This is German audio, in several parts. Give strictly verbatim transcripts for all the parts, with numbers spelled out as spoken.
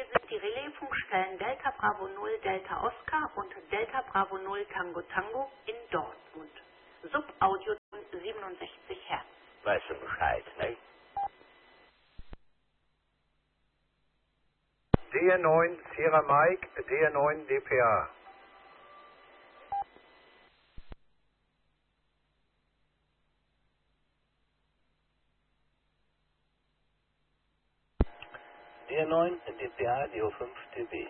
Hier sind die Relaisfunkstellen Delta Bravo null Delta Oscar und Delta Bravo null Tango Tango in Dortmund. Subaudio siebenundsechzig Hertz. Weißt du Bescheid, ne? D R neun Sierra Mike, D R neun D P A. D R neun D P A, D O fünf T B.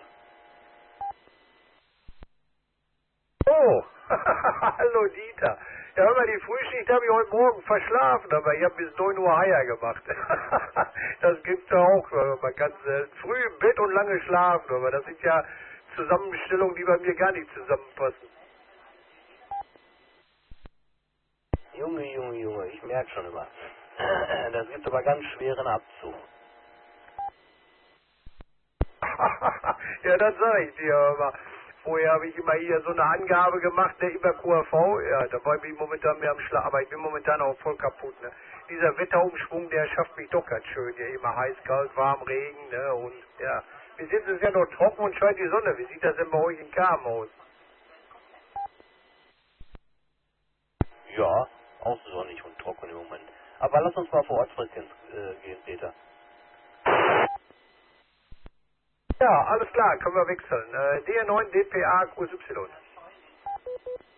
Oh, hallo Dieter. Ja, hör mal, die Frühschicht habe ich heute Morgen verschlafen, aber ich habe bis neun Uhr Eier gemacht. Das gibt's ja auch, man kann äh, früh im Bett und lange schlafen, aber das sind ja Zusammenstellungen, die bei mir gar nicht zusammenpassen. Junge, Junge, Junge, ich merke schon immer. Das gibt aber ganz schweren Abzug. Ja, das sag ich dir, aber vorher habe ich immer hier so eine Angabe gemacht, ne, über Q R V, ja, da war ich momentan mehr am Schlaf, aber ich bin momentan auch voll kaputt, ne. Dieser Wetterumschwung, der schafft mich doch ganz schön, ja, immer heiß, kalt, warm, Regen, ne, und ja, bis jetzt ist es ja noch trocken und scheint die Sonne, wie sieht das denn bei euch in Kam aus? Ja, auch sonnig und trocken im Moment. Aber lass uns mal vor Ortsfrequenz äh, gehen, Peter. Ja, alles klar, können wir wechseln. Äh, D R neun D P A Q S Y.